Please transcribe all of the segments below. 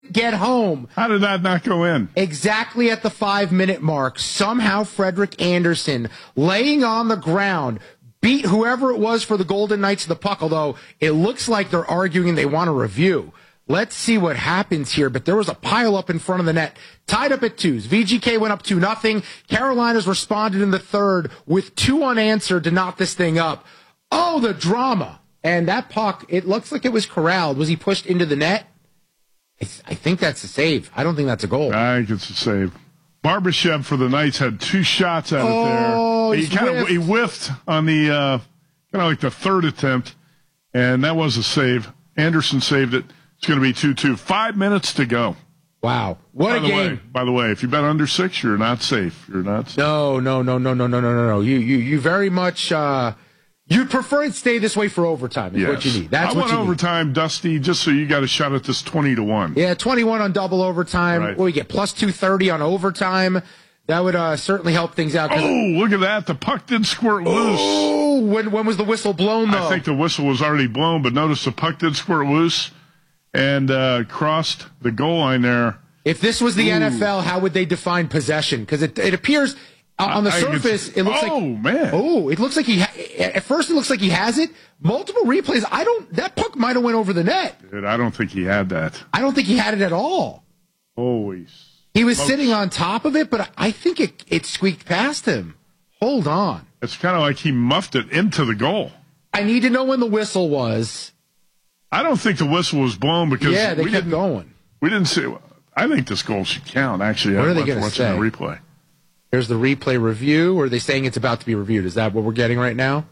get home. How did that not go in? Exactly at the 5-minute mark, somehow Frederick Anderson, laying on the ground, beat whoever it was for the Golden Knights of the puck, although it looks like they're arguing they want a review. Let's see what happens here, but there was a pile up in front of the net, tied up at 2s. VGK went up 2-0. Carolina's responded in the third with 2 unanswered to knock this thing up. Oh, the drama. And that puck, it looks like it was corralled. Was he pushed into the net? I think that's a save. I don't think that's a goal. I think it's a save. Barbashev for the Knights had 2 shots at it there. He whiffed on the kind of like the third attempt, and that was a save. Anderson saved it. It's going to be 2-2. 5 minutes to go. Wow. What a game. By the way, if you bet under 6, you're not safe. You're not safe. No. You very much you'd prefer it stay this way for overtime is what you need. That's what you need. I want overtime, Dusty, just so you got a shot at this 20-1. Yeah, 21 on double overtime. Right. What we get, plus 230 on overtime. That would certainly help things out. Oh, look at that. The puck did squirt loose. Oh, when was the whistle blown, though? I think the whistle was already blown, but notice the puck did squirt loose and crossed the goal line there. If this was the NFL, how would they define possession? Because it appears... on the surface, it looks like... Oh, man. Oh, it looks like he... At first, it looks like he has it. Multiple replays. That puck might have went over the net. Dude, I don't think he had that. I don't think he had it at all. Holy He was sitting on top of it, but I think it squeaked past him. Hold on. It's kind of like he muffed it into the goal. I need to know when the whistle was. I don't think the whistle was blown because... Yeah, they kept going. We didn't see... I think this goal should count, actually. What are they going to say? The replay. Here's the replay review, or are they saying it's about to be reviewed? Is that what we're getting right now?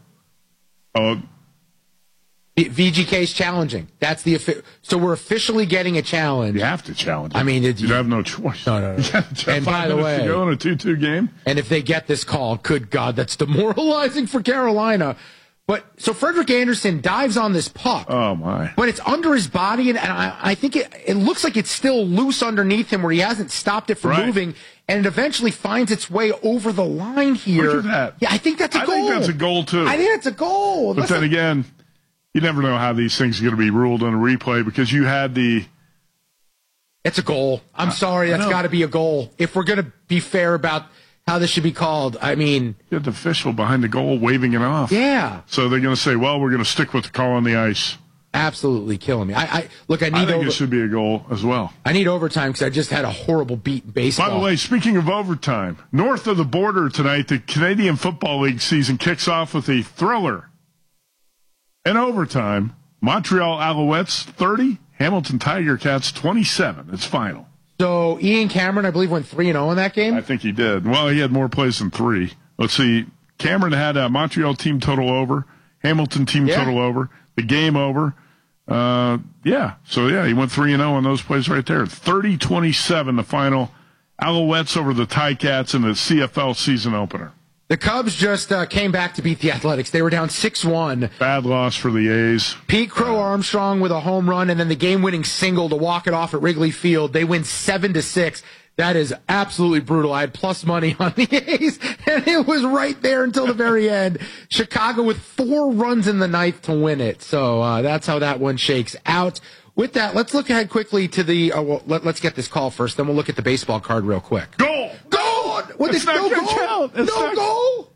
VGK's challenging. That's so we're officially getting a challenge. You have to challenge it. I mean, you have no choice. No. And by the way, to go in a 2-2 game. And if they get this call, good God, that's demoralizing for Carolina. But so Frederick Anderson dives on this puck. Oh my! But it's under his body, and I think it looks like it's still loose underneath him, where he hasn't stopped it from moving, and it eventually finds its way over the line here. Look at that! Yeah, I think that's a goal. I think that's a goal too. I think that's a goal. But then again, you never know how these things are going to be ruled on a replay because you had the. It's a goal. I'm sorry, that's got to be a goal. If we're going to be fair about how this should be called, I mean... You had the official behind the goal waving it off. Yeah. So they're going to say, well, we're going to stick with the call on the ice. Absolutely killing me. I think it should be a goal as well. I need overtime because I just had a horrible beat in baseball. By the way, speaking of overtime, north of the border tonight, the Canadian Football League season kicks off with a thriller. In overtime, Montreal Alouettes 30, Hamilton Tiger Cats 27. It's final. So Ian Cameron, I believe, went 3-0 in that game? I think he did. Well, he had more plays than 3. Let's see. Cameron had a Montreal team total over, Hamilton team total over, the game over. He went 3-0 on those plays right there. 30-27, the final. Alouettes over the Ticats in the CFL season opener. The Cubs just came back to beat the Athletics. They were down 6-1. Bad loss for the A's. Pete Crow Armstrong with a home run and then the game-winning single to walk it off at Wrigley Field. They win 7-6. That is absolutely brutal. I had plus money on the A's, and it was right there until the very end. Chicago with 4 runs in the ninth to win it. So that's how that one shakes out. With that, let's look ahead quickly to the let's get this call first, then we'll look at the baseball card real quick. Goal! What, it's not going to count. No goal?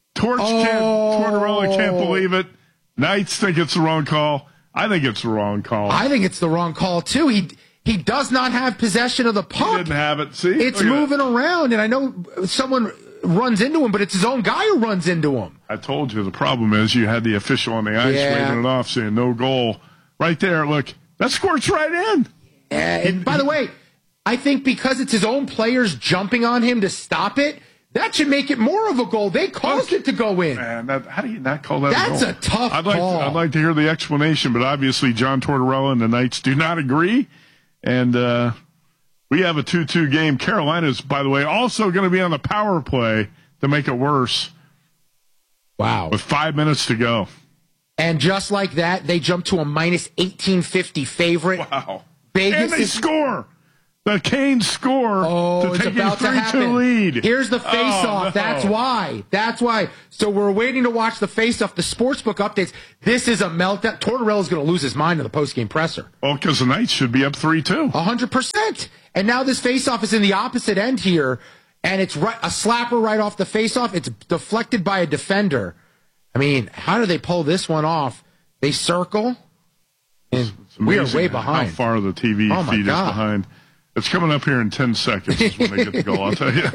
Tortorella can't believe it. Knights think it's the wrong call. I think it's the wrong call. I think it's the wrong call, too. He does not have possession of the puck. He didn't have it. See? It's moving around, and I know someone runs into him, but it's his own guy who runs into him. I told you the problem is you had the official on the ice waving it off saying no goal. Right there, look. That squirts right in. And by the way, I think because it's his own players jumping on him to stop it, that should make it more of a goal. They caused it to go in. Man, how do you not call that a goal? That's a tough call. I'd like to hear the explanation, but obviously John Tortorella and the Knights do not agree. And we have a 2-2 game. Carolina's, by the way, also going to be on the power play to make it worse. Wow. With 5 minutes to go. And just like that, they jump to a minus 1850 favorite. Wow. Vegas and they score. The Canes score to take a 3-2 lead. Here's the face-off. No. That's why. So we're waiting to watch the face-off. The sportsbook updates. This is a meltdown. Tortorella's going to lose his mind in the post-game presser. Well, because the Knights should be up 3-2. 100%. And now this face-off is in the opposite end here, and it's a slapper right off the face-off. It's deflected by a defender. I mean, how do they pull this one off? They circle, and we are way behind. How far the TV feed is behind. It's coming up here in 10 seconds is when they get the goal, I'll tell you.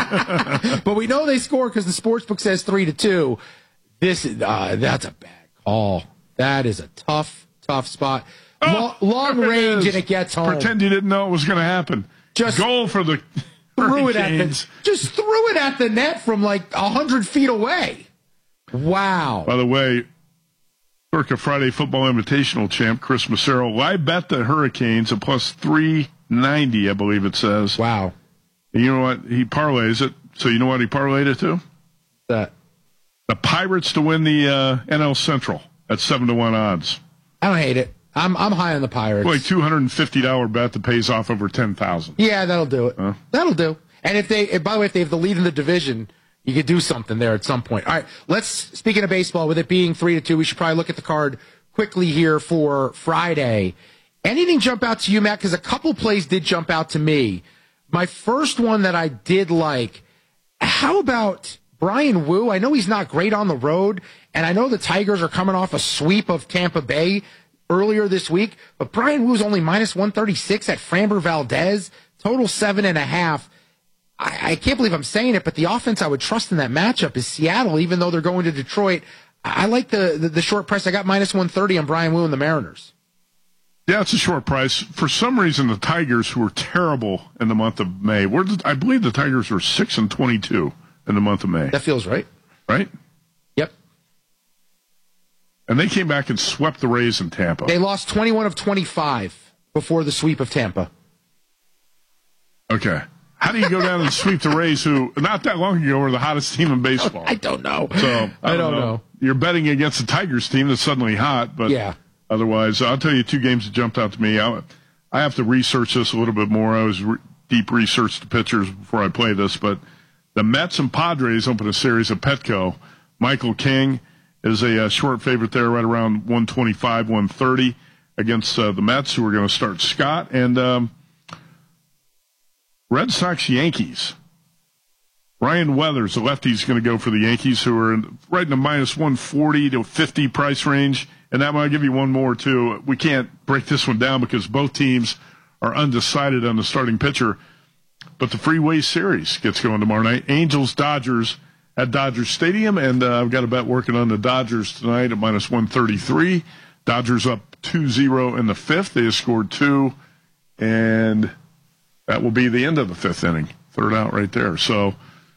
But we know they score because the sportsbook says 3-2. That's a bad call. That is a tough spot. Long range, and it gets home. Pretend you didn't know it was going to happen. Just goal for the Hurricanes. Just threw it at the net from like 100 feet away. Wow. By the way, Circa Friday Football Invitational champ Chris Massaro, I bet the Hurricanes at plus 390, I believe it says. Wow. And you know what? He parlays it. So you know what he parlayed it to? The Pirates to win the NL Central at 7-1 odds. I don't hate it. I'm high on the Pirates. Like $250 bet that pays off over $10,000. Yeah, that'll do it. That'll do. And by the way, if they have the lead in the division, you could do something there at some point. All right, speaking of baseball, with it being 3-2, we should probably look at the card quickly here for Friday. Anything jump out to you, Matt? Because a couple plays did jump out to me. My first one that I did like, how about Brian Wu? I know he's not great on the road, and I know the Tigers are coming off a sweep of Tampa Bay earlier this week, but Brian Wu's only minus 136 at Framber Valdez, total 7.5. I can't believe I'm saying it, but the offense I would trust in that matchup is Seattle, even though they're going to Detroit. I like the short price. I got minus 130 on Brian Wu and the Mariners. Yeah, it's a short price. For some reason, the Tigers, who were terrible in the month of May, I believe the Tigers were 6-22 in the month of May. That feels right. Right? Yep. And they came back and swept the Rays in Tampa. They lost 21 of 25 before the sweep of Tampa. Okay. How do you go down and sweep the Rays, who not that long ago were the hottest team in baseball? I don't know. So I don't know. You're betting against the Tigers team that's suddenly hot, but yeah. Otherwise, I'll tell you two games that jumped out to me. I have to research this a little bit more. I was deep researched the pitchers before I play this, but the Mets and Padres open a series at Petco. Michael King is a short favorite there, right around 125, 130 against the Mets, who are going to start Scott. And Red Sox Yankees. Ryan Weathers, the lefty, is going to go for the Yankees, who are right in the minus 140 to 50 price range. And that might give you one more, too. We can't break this one down because both teams are undecided on the starting pitcher. But the Freeway Series gets going tomorrow night. Angels-Dodgers at Dodger Stadium. And I've got a bet working on the Dodgers tonight at minus 133. Dodgers up 2-0 in the fifth. They have scored 2. And that will be the end of the fifth inning. Third out right there. So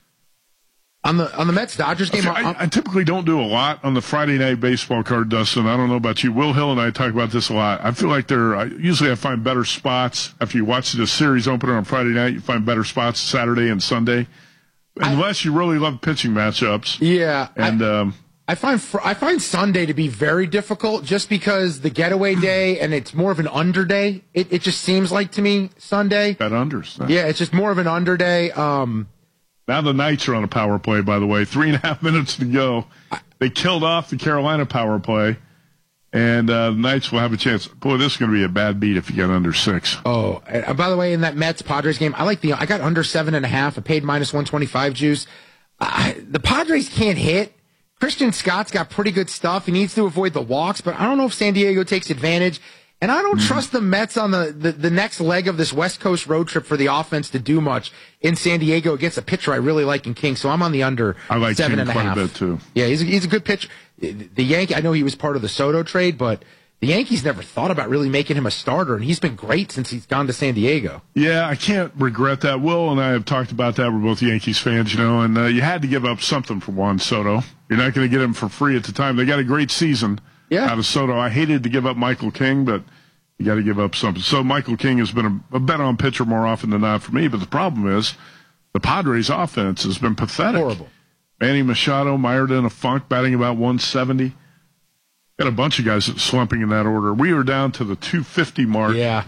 on the Mets-Dodgers game, I typically don't do a lot on the Friday night baseball card, Dustin. I don't know about you. Will Hill and I talk about this a lot. I feel like usually I find better spots after you watch the series opener on Friday night. You find better spots Saturday and Sunday, unless you really love pitching matchups. Yeah, and I find Sunday to be very difficult just because the getaway day and it's more of an under day. It just seems like to me Sunday. Bet unders. Yeah, it's just more of an under day. Now the Knights are on a power play, by the way. 3.5 minutes to go. They killed off the Carolina power play, and the Knights will have a chance. Boy, this is going to be a bad beat if you get under 6. Oh, by the way, in that Mets-Padres game, I got under 7.5. I paid minus 125 juice. The Padres can't hit. Christian Scott's got pretty good stuff. He needs to avoid the walks, but I don't know if San Diego takes advantage. And I don't trust the Mets on the next leg of this West Coast road trip for the offense to do much in San Diego against a pitcher I really like in King. So I'm on the under 7.5. I like King quite a bit, too. Yeah, he's a good pitcher. The Yankee, I know he was part of the Soto trade, but the Yankees never thought about really making him a starter, and he's been great since he's gone to San Diego. Yeah, I can't regret that. Will and I have talked about that. We're both Yankees fans, and you had to give up something for Juan Soto. You're not going to get him for free at the time. They got a great season out of Soto. I hated to give up Michael King, but you got to give up something. So Michael King has been a bet-on pitcher more often than not for me, but the problem is the Padres' offense has been pathetic. Horrible. Manny Machado mired in a funk, batting about 170. Got a bunch of guys slumping in that order. We were down to the 250 mark. Yeah.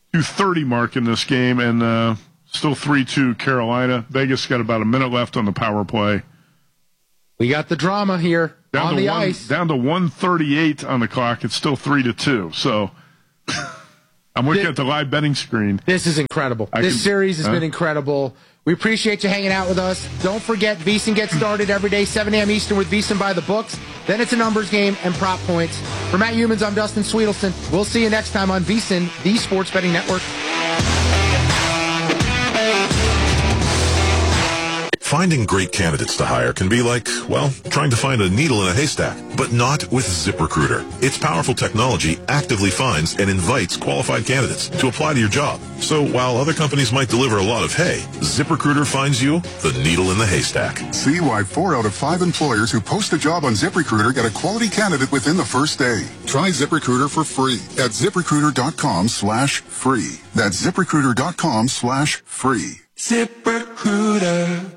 2:30 mark in this game, and still 3-2 Carolina. Vegas got about a minute left on the power play. We got the drama here on the ice. Down to 1:38 on the clock. It's still 3-2. So I'm looking at the live betting screen. This is incredible. This series has been incredible. We appreciate you hanging out with us. Don't forget, VSiN gets started every day, 7 a.m. Eastern with VSiN by the books. Then it's a numbers game and prop points. For Matt Humans, I'm Dustin Sweetelson. We'll see you next time on VSiN, the Sports Betting Network. Finding great candidates to hire can be like, well, trying to find a needle in a haystack, but not with ZipRecruiter. Its powerful technology actively finds and invites qualified candidates to apply to your job. So while other companies might deliver a lot of hay, ZipRecruiter finds you the needle in the haystack. See why 4 out of 5 employers who post a job on ZipRecruiter get a quality candidate within the first day. Try ZipRecruiter for free at ZipRecruiter.com/free. That's ZipRecruiter.com/free. ZipRecruiter.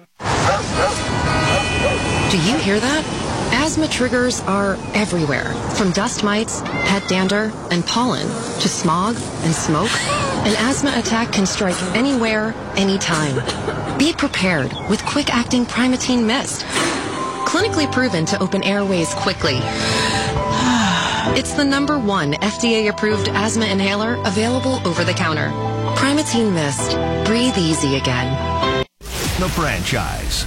Do you hear that? Asthma triggers are everywhere, from dust mites, pet dander, and pollen, to smog and smoke. An asthma attack can strike anywhere, anytime. Be prepared with quick-acting Primatene Mist. Clinically proven to open airways quickly. It's the #1 FDA-approved asthma inhaler available over the counter. Primatene Mist. Breathe easy again. The franchise.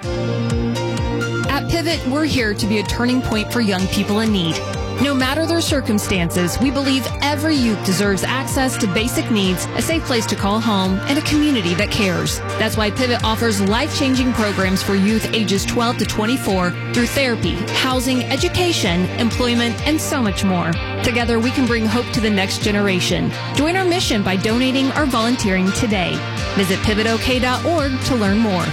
At Pivot, we're here to be a turning point for young people in need. No matter their circumstances, we believe every youth deserves access to basic needs, a safe place to call home, and a community that cares. That's why Pivot offers life-changing programs for youth ages 12 to 24 through therapy, housing, education, employment, and so much more. Together, we can bring hope to the next generation. Join our mission by donating or volunteering today. Visit pivotok.org to learn more.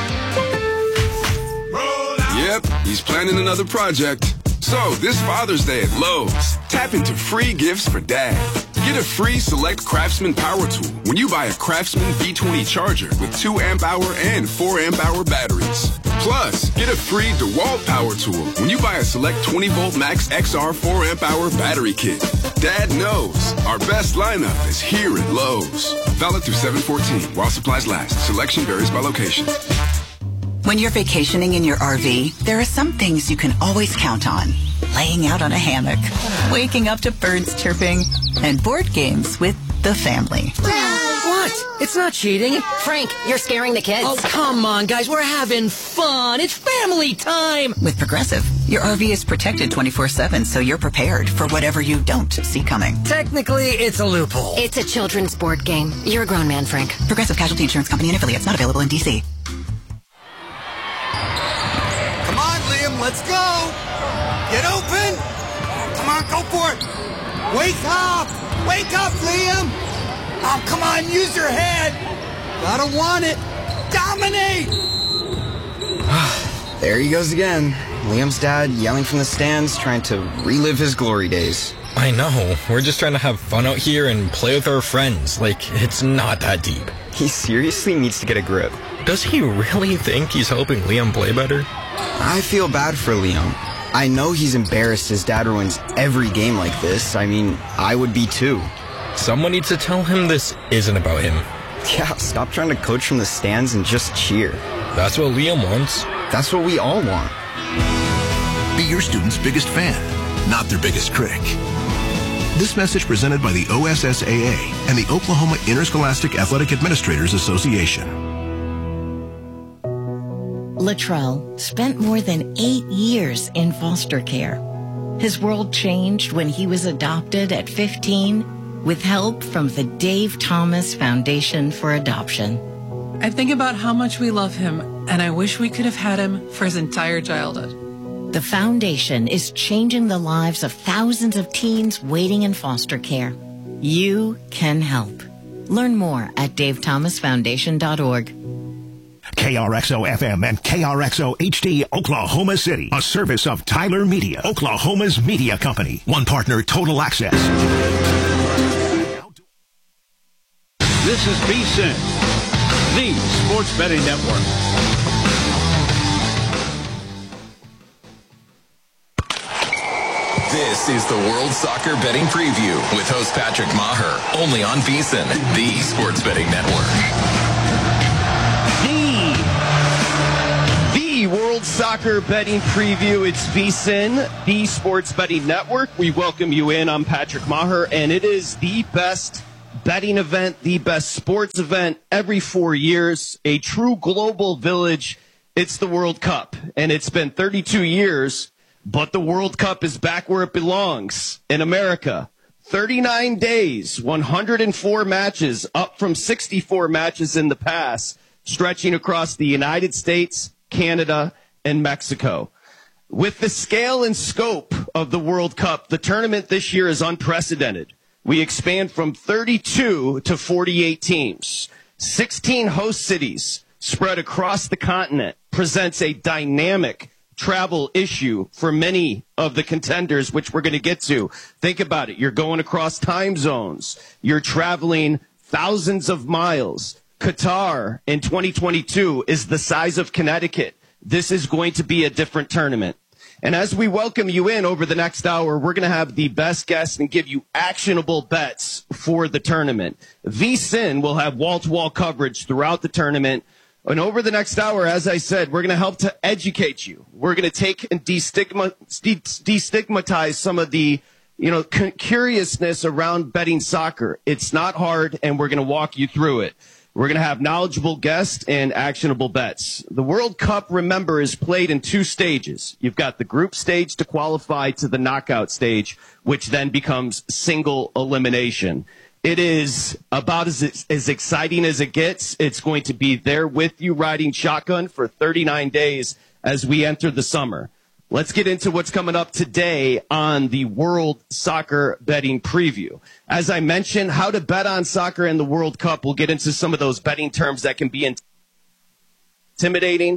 Yep, he's planning another project. So, this Father's Day at Lowe's, tap into free gifts for Dad. Get a free Select Craftsman power tool when you buy a Craftsman B20 charger with 2 amp-hour and 4 amp-hour batteries. Plus, get a free DeWalt power tool when you buy a Select 20-volt Max XR 4 amp-hour battery kit. Dad knows our best lineup is here at Lowe's. Valid through 7/14 while supplies last. Selection varies by location. When you're vacationing in your RV, there are some things you can always count on. Laying out on a hammock, waking up to birds chirping, and board games with the family. What? It's not cheating. Frank, you're scaring the kids. Oh, come on, guys. We're having fun. It's family time. With Progressive, your RV is protected 24/7, so you're prepared for whatever you don't see coming. Technically, it's a loophole. It's a children's board game. You're a grown man, Frank. Progressive Casualty Insurance Company and affiliates, not available in D.C. Come on, Liam, let's go. Get open. Come on, go for it. Wake up. Wake up, Liam. Oh, come on, use your head. Gotta want it. Dominate. There he goes again. Liam's dad yelling from the stands, trying to relive his glory days. I know. We're just trying to have fun out here and play with our friends. Like, it's not that deep. He seriously needs to get a grip. Does he really think he's helping Liam play better? I feel bad for Liam. I know he's embarrassed his dad ruins every game like this. I mean, I would be too. Someone needs to tell him this isn't about him. Yeah, stop trying to coach from the stands and just cheer. That's what Liam wants. That's what we all want. Be your student's biggest fan, not their biggest critic. This message presented by the OSSAA and the Oklahoma Interscholastic Athletic Administrators Association. Latrell spent more than 8 years in foster care. His world changed when he was adopted at 15 with help from the Dave Thomas Foundation for Adoption. I think about how much we love him, and I wish we could have had him for his entire childhood. The foundation is changing the lives of thousands of teens waiting in foster care. You can help. Learn more at davethomasfoundation.org. KRXO FM and KRXO HD Oklahoma City, a service of Tyler Media, Oklahoma's media company. One partner, Total Access. This is VSiN, the Sports Betting Network. This is the World Soccer Betting Preview with host Patrick Maher, only on VSiN, the Sports Betting Network. The World Soccer Betting Preview. It's VSiN, the Sports Betting Network. We welcome you in. I'm Patrick Maher, and it is the best betting event, the best sports event every 4 years, a true global village. It's the World Cup, and it's been 32 years. But the World Cup is back where it belongs, in America. 39 days, 104 matches, up from 64 matches in the past, stretching across the United States, Canada, and Mexico. With the scale and scope of the World Cup, the tournament this year is unprecedented. We expand from 32 to 48 teams. 16 host cities spread across the continent presents a dynamic travel issue for many of the contenders, which we're going to get to. Think about it. You're going across time zones. You're traveling thousands of miles. Qatar in 2022 is the size of Connecticut. This is going to be a different tournament. And as we welcome you in over the next hour, we're going to have the best guests and give you actionable bets for the tournament. VSiN will have wall-to-wall coverage throughout the tournament. And over the next hour, as I said, we're going to help to educate you. We're going to take and destigmatize some of the, curiousness around betting soccer. It's not hard, and we're going to walk you through it. We're going to have knowledgeable guests and actionable bets. The World Cup, remember, is played in two stages. You've got the group stage to qualify to the knockout stage, which then becomes single elimination. It is about as exciting as it gets. It's going to be there with you riding shotgun for 39 days as we enter the summer. Let's get into what's coming up today on the World Soccer Betting Preview. As I mentioned, how to bet on soccer in the World Cup. We'll get into some of those betting terms that can be intimidating.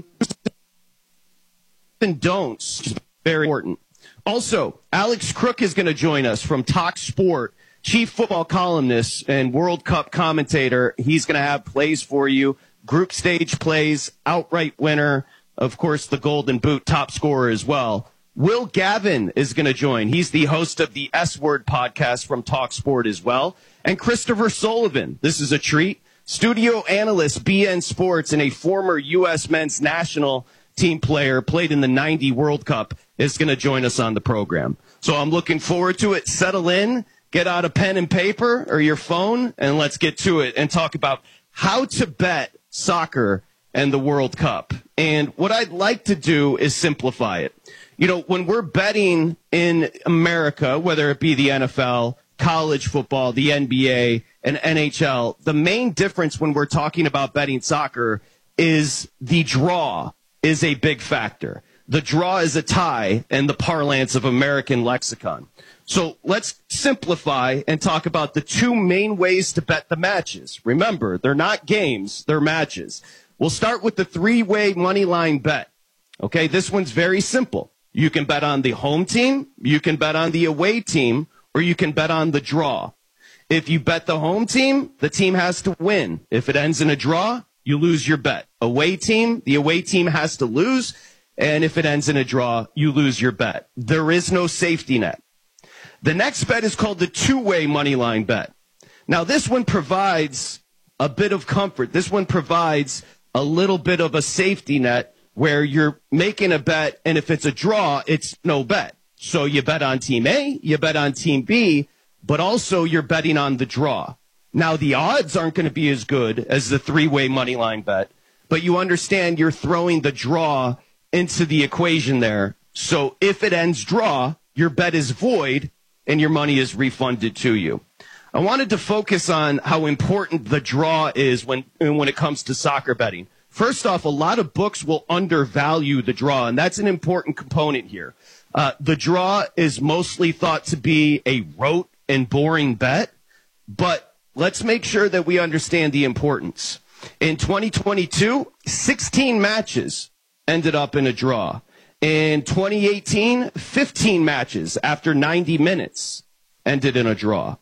And don'ts, very important. Also, Alex Crook is going to join us from Talk Sport. Chief football columnist and World Cup commentator. He's going to have plays for you, group stage plays, outright winner, of course, the Golden Boot top scorer as well. Will Gavin is going to join. He's the host of the S-Word podcast from Talk Sport as well. And Christopher Sullivan, this is a treat, studio analyst, BN Sports, and a former U.S. men's national team player, played in the 90 World Cup, is going to join us on the program. So I'm looking forward to it. Settle in. Get out a pen and paper or your phone, and let's get to it and talk about how to bet soccer and the World Cup. And what I'd like to do is simplify it. When we're betting in America, whether it be the NFL, college football, the NBA, and NHL, the main difference when we're talking about betting soccer is the draw is a big factor. The draw is a tie in the parlance of American lexicon. So let's simplify and talk about the two main ways to bet the matches. Remember, they're not games, they're matches. We'll start with the three-way money line bet. Okay, this one's very simple. You can bet on the home team, you can bet on the away team, or you can bet on the draw. If you bet the home team, the team has to win. If it ends in a draw, you lose your bet. Away team, the away team has to lose. And if it ends in a draw, you lose your bet. There is no safety net. The next bet is called the two-way money line bet. Now, this one provides a bit of comfort. This one provides a little bit of a safety net where you're making a bet, and if it's a draw, it's no bet. So you bet on Team A, you bet on Team B, but also you're betting on the draw. Now, the odds aren't going to be as good as the three-way money line bet, but you understand you're throwing the draw into the equation there. So if it ends draw, your bet is void, and your money is refunded to you. I wanted to focus on how important the draw is when it comes to soccer betting. First off, a lot of books will undervalue the draw, and that's an important component here. The draw is mostly thought to be a rote and boring bet, but let's make sure that we understand the importance. In 2022, 16 matches ended up in a draw. In 2018, 15 matches after 90 minutes ended in a draw.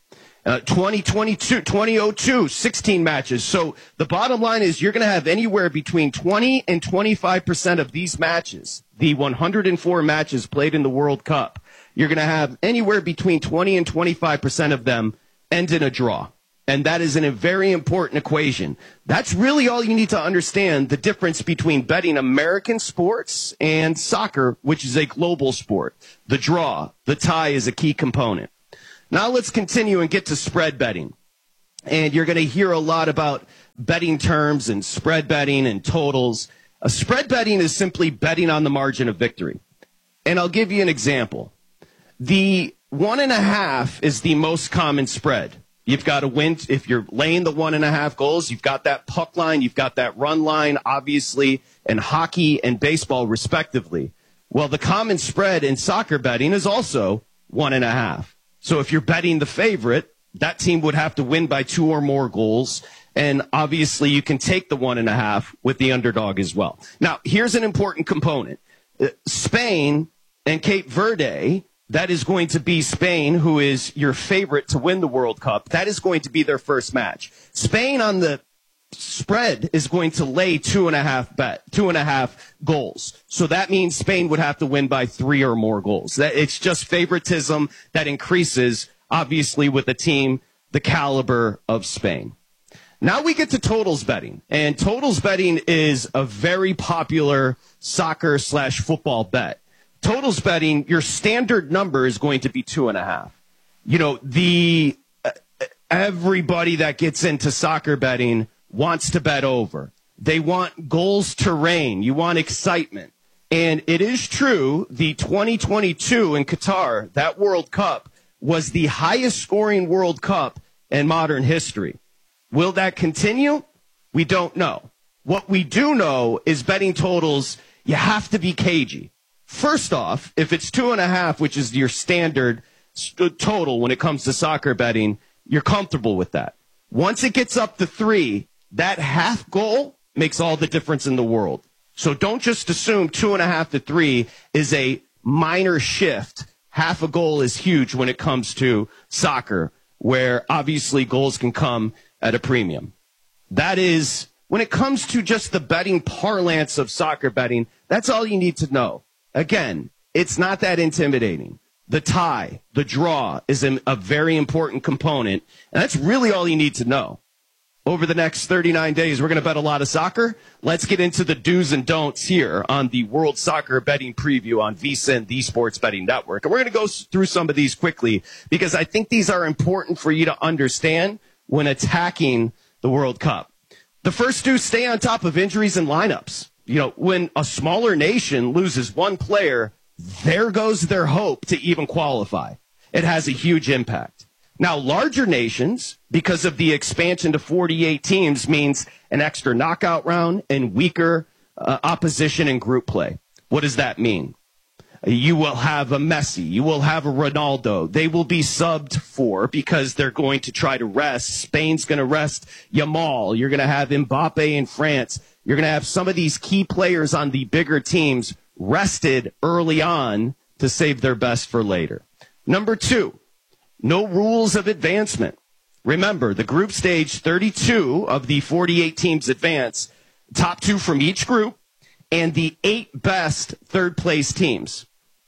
2002, 16 matches. So the bottom line is you're going to have anywhere between 20 and 25% of these matches, the 104 matches played in the World Cup, you're going to have anywhere between 20 and 25% of them end in a draw. And that is a very important equation. That's really all you need to understand the difference between betting American sports and soccer, which is a global sport. The draw, the tie is a key component. Now let's continue and get to spread betting. And you're going to hear a lot about betting terms and spread betting and totals. Spread betting is simply betting on the margin of victory. And I'll give you an example. The 1.5 is the most common spread. You've got to win. If you're laying the 1.5 goals, you've got that puck line, you've got that run line, obviously, in hockey and baseball, respectively. Well, the common spread in soccer betting is also 1.5. So if you're betting the favorite, that team would have to win by 2 or more goals. And obviously, you can take the 1.5 with the underdog as well. Now, here's an important component. Spain and Cape Verde, that is going to be Spain, who is your favorite to win the World Cup. That is going to be their first match. Spain on the spread is going to lay 2.5 goals. So that means Spain would have to win by 3 or more goals. It's just favoritism that increases, obviously, with a team the caliber of Spain. Now we get to totals betting. And totals betting is a very popular soccer/football bet. Totals betting, your standard number is going to be 2.5. You know, everybody that gets into soccer betting wants to bet over. They want goals to reign. You want excitement. And it is true, the 2022 in Qatar, that World Cup, was the highest scoring World Cup in modern history. Will that continue? We don't know. What we do know is betting totals, you have to be cagey. First off, if it's 2.5, which is your standard total when it comes to soccer betting, you're comfortable with that. Once it gets up to 3, that half goal makes all the difference in the world. So don't just assume 2.5 to 3 is a minor shift. Half a goal is huge when it comes to soccer, where obviously goals can come at a premium. That is, when it comes to just the betting parlance of soccer betting, that's all you need to know. Again, it's not that intimidating. The tie, the draw is a very important component, and that's really all you need to know. Over the next 39 days, we're going to bet a lot of soccer. Let's get into the do's and don'ts here on the World Soccer Betting Preview on VSiN, the Sports Betting Network. And we're going to go through some of these quickly because I think these are important for you to understand when attacking the World Cup. The first do, stay on top of injuries and lineups. You know, when a smaller nation loses one player, there goes their hope to even qualify. It has a huge impact. Now, larger nations, because of the expansion to 48 teams, means an extra knockout round and weaker opposition in group play. What does that mean? You will have a Messi. You will have a Ronaldo. They will be subbed for because they're going to try to rest. Spain's going to rest Yamal. You're going to have Mbappe in France. You're going to have some of these key players on the bigger teams rested early on to save their best for later. Number 2, no rules of advancement. Remember, the group stage, 32 of the 48 teams advance, top 2 from each group, and the 8 best third-place teams.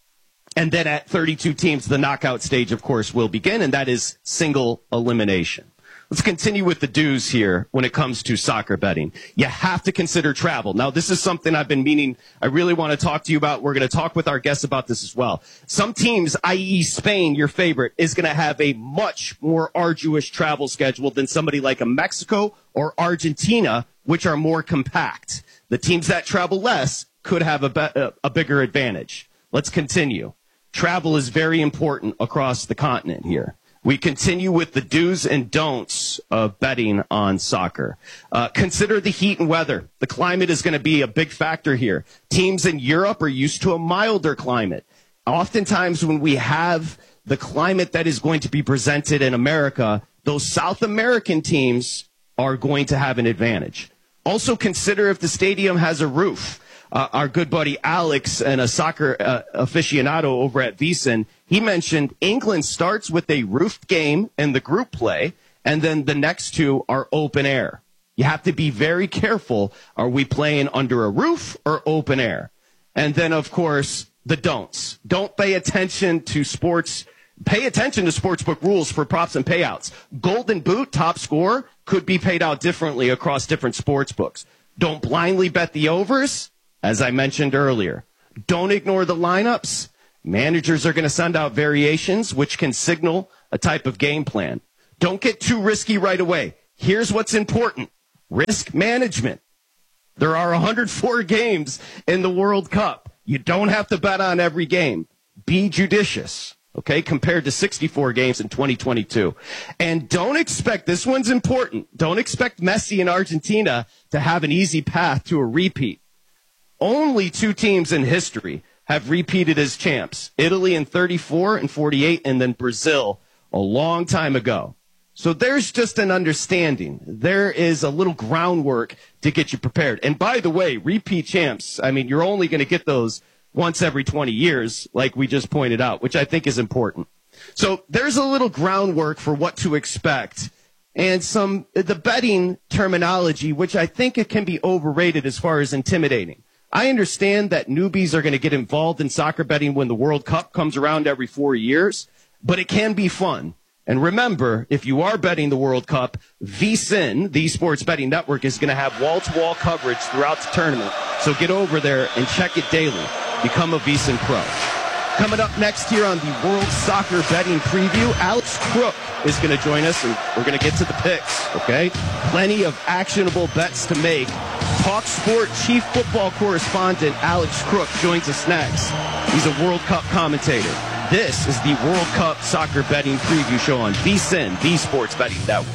And then at 32 teams, the knockout stage, of course, will begin, and that is single elimination. Let's continue with the do's here when it comes to soccer betting. You have to consider travel. Now, this is something I've been meaning I really want to talk to you about. We're going to talk with our guests about this as well. Some teams, i.e. Spain, your favorite, is going to have a much more arduous travel schedule than somebody like a Mexico or Argentina, which are more compact. The teams that travel less could have a bigger advantage. Let's continue. Travel is very important across the continent here. We continue with the do's and don'ts of betting on soccer. Consider the heat and weather. The climate is going to be a big factor here. Teams in Europe are used to a milder climate. Oftentimes when we have the climate that is going to be presented in America, those South American teams are going to have an advantage. Also consider if the stadium has a roof. Our good buddy Alex, and a soccer aficionado over at VSiN, he mentioned England starts with a roofed game in the group play, and then the next 2 are open air. You have to be very careful. Are we playing under a roof or open air? And then, of course, the don'ts. Don't pay attention to sports. Pay attention to sportsbook rules for props and payouts. Golden Boot, top scorer, could be paid out differently across different sportsbooks. Don't blindly bet the overs, as I mentioned earlier. Don't ignore the lineups. Managers are going to send out variations, which can signal a type of game plan. Don't get too risky right away. Here's what's important. Risk management. There are 104 games in the World Cup. You don't have to bet on every game. Be judicious, okay, compared to 64 games in 2022. And don't expect, this one's important, don't expect Messi and Argentina to have an easy path to a repeat. Only 2 teams in history have repeated as champs. Italy in 34 and 48, and then Brazil a long time ago. So there's just an understanding. There is a little groundwork to get you prepared. And by the way, repeat champs, I mean, you're only going to get those once every 20 years, like we just pointed out, which I think is important. So there's a little groundwork for what to expect. And the betting terminology, which I think it can be overrated as far as intimidating. I understand that newbies are going to get involved in soccer betting when the World Cup comes around every 4 years, but it can be fun. And remember, if you are betting the World Cup, VSiN, the Sports Betting Network, is going to have wall-to-wall coverage throughout the tournament. So get over there and check it daily. Become a VSiN Pro. Coming up next here on the World Soccer Betting Preview, Alex Crook is going to join us, and we're going to get to the picks, okay? Plenty of actionable bets to make. Talk Sport Chief Football Correspondent Alex Crook joins us next. He's a World Cup commentator. This is the World Cup Soccer Betting Preview Show on VSiN, the Sports Betting Network.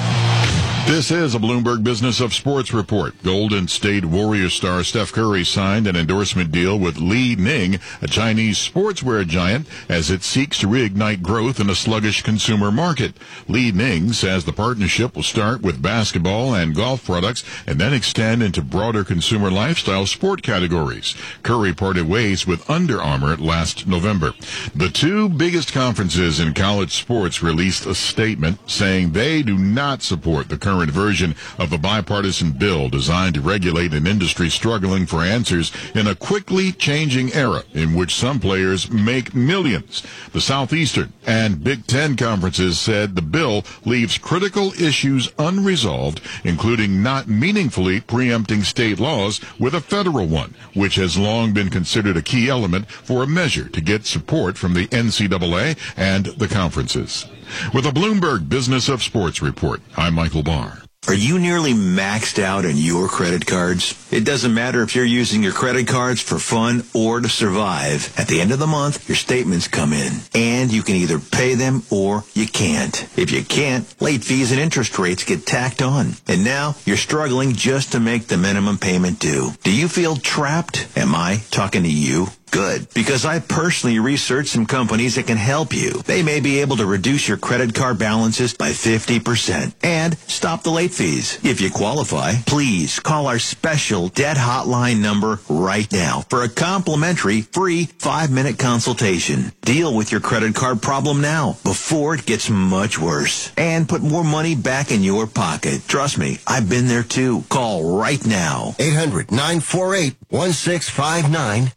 This is a Bloomberg Business of Sports report. Golden State Warriors star Steph Curry signed an endorsement deal with Li Ning, a Chinese sportswear giant, as it seeks to reignite growth in a sluggish consumer market. Li Ning says the partnership will start with basketball and golf products and then extend into broader consumer lifestyle sport categories. Curry parted ways with Under Armour last November. The 2 biggest conferences in college sports released a statement saying they do not support the current version of a bipartisan bill designed to regulate an industry struggling for answers in a quickly changing era in which some players make millions. The Southeastern and Big Ten conferences said the bill leaves critical issues unresolved, including not meaningfully preempting state laws with a federal one, which has long been considered a key element for a measure to get support from the NCAA and the conferences. With a Bloomberg Business of Sports report, I'm Michael Barr. Are you nearly maxed out on your credit cards? It doesn't matter if you're using your credit cards for fun or to survive. At the end of the month, your statements come in, and you can either pay them or you can't. If you can't, late fees and interest rates get tacked on. And now you're struggling just to make the minimum payment due. Do you feel trapped? Am I talking to you? Good, because I personally researched some companies that can help you. They may be able to reduce your credit card balances by 50% and stop the late fees. If you qualify, please call our special debt hotline number right now for a complimentary free 5-minute consultation. Deal with your credit card problem now before it gets much worse and put more money back in your pocket. Trust me, I've been there too. Call right now. 800-948-1659.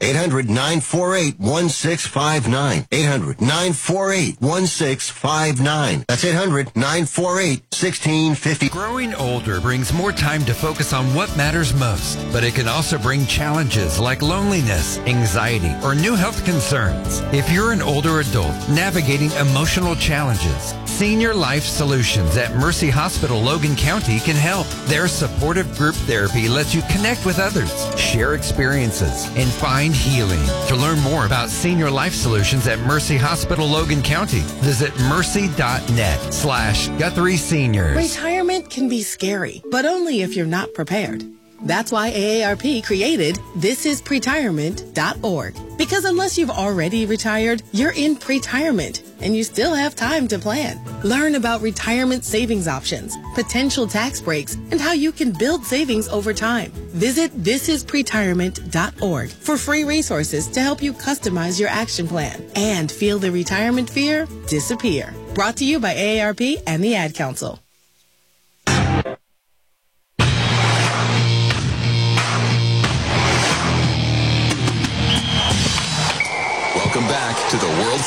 800-948-1659. 800-948-1659. That's 800-948-1650. Growing older brings more time to focus on what matters most, but it can also bring challenges like loneliness, anxiety, or new health concerns. If you're an older adult navigating emotional challenges, Senior Life Solutions at Mercy Hospital Logan County can help. Their supportive group therapy lets you connect with others, share experiences, and find healing. To learn more about Senior Life Solutions at Mercy Hospital Logan County, visit mercy.net/Guthrie Seniors. Retirement can be scary, but only if you're not prepared. That's why AARP created thisispretirement.org. Because unless you've already retired, you're in pretirement, and you still have time to plan. Learn about retirement savings options, potential tax breaks, and how you can build savings over time. Visit thisispretirement.org for free resources to help you customize your action plan and feel the retirement fear disappear. Brought to you by AARP and the Ad Council.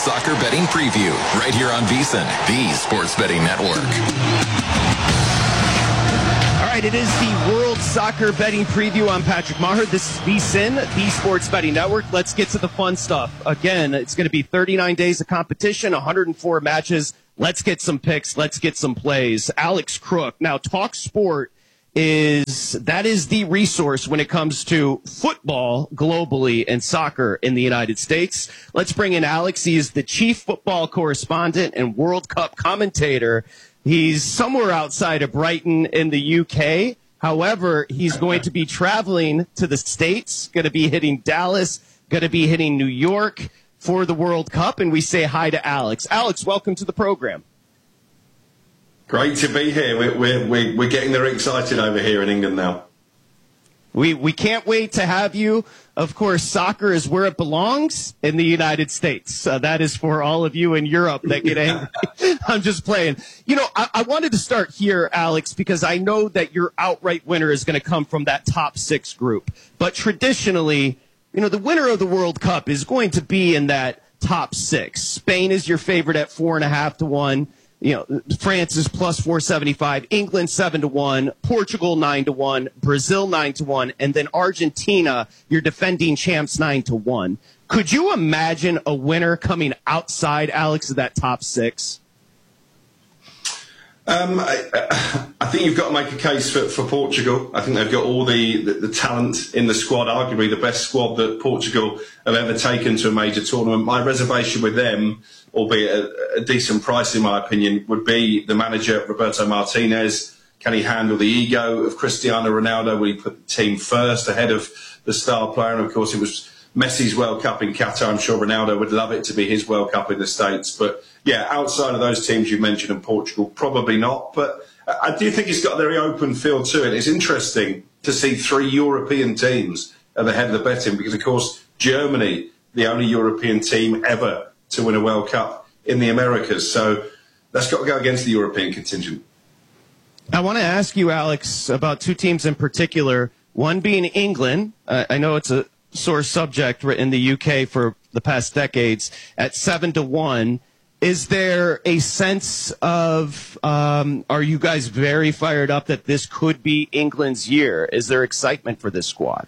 Soccer Betting Preview, right here on VSiN, the Sports Betting Network. All right, it is the World Soccer Betting Preview. I'm Patrick Maher. This is VSiN, the Sports Betting Network. Let's get to the fun stuff. Again, it's going to be 39 days of competition, 104 matches. Let's get some picks. Let's get some plays. Alex Crook. Now, Talk Sport is the resource when it comes to football globally and soccer in the United States. Let's bring in Alex. He is the chief football correspondent and World Cup commentator. He's somewhere outside of Brighton in the UK. However, he's going to be traveling to the States, going to be hitting Dallas, going to be hitting New York for the World Cup. And we say hi to Alex. Alex, welcome to the program. Great to be here. We're getting very excited over here in England now. We can't wait to have you. Of course, soccer is where it belongs in the United States. That is for all of you in Europe that get angry. I'm just playing. You know, I wanted to start here, Alex, because I know that your outright winner is going to come from that top 6 group. But traditionally, you know, the winner of the World Cup is going to be in that top 6. Spain is your favorite at 4.5 to 1. You know, France is plus 475, England 7 to 1, Portugal 9 to 1, Brazil 9 to 1, and then Argentina, your defending champs, 9 to 1. Could you imagine a winner coming outside, Alex, of that top 6? I think you've got to make a case for Portugal. I think they've got all the talent in the squad, arguably the best squad that Portugal have ever taken to a major tournament. My reservation with them, albeit a decent price in my opinion, would be the manager, Roberto Martinez. Can he handle the ego of Cristiano Ronaldo? Will he put the team first ahead of the star player? And of course, it was Messi's World Cup in Qatar. I'm sure Ronaldo would love it to be his World Cup in the States. But yeah, outside of those teams you mentioned in Portugal, probably not. But I do think it's got a very open feel to it. It's interesting to see 3 European teams at the head of the betting because, of course, Germany, the only European team ever to win a World Cup in the Americas. So that's got to go against the European contingent. I want to ask you, Alex, about 2 teams in particular, one being England. I know it's a sore subject in the UK for the past decades at 7 to 1. Is there a sense of, are you guys very fired up that this could be England's year? Is there excitement for this squad?